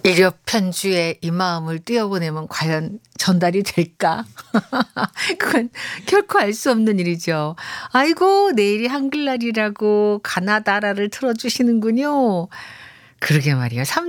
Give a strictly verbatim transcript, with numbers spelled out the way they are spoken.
이력 편지에 이 마음을 띄어보내면 과연 전달이 될까? 그건 결코 알 수 없는 일이죠. 아이고 내일이 한글날이라고 가나다라를 틀어 주시는군요. 그러게 말이에요.